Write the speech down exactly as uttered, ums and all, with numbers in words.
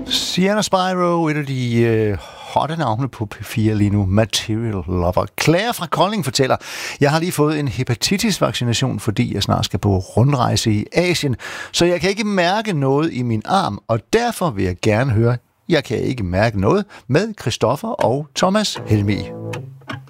Sienna Spyro, et af de øh, hotte navne på P fire lige nu, Material Lover. Claire fra Kolding fortæller, jeg har lige fået en hepatitis-vaccination, fordi jeg snart skal på rundrejse i Asien, så jeg kan ikke mærke noget i min arm, og derfor vil jeg gerne høre, jeg kan ikke mærke noget med Christoffer og Thomas Helmig.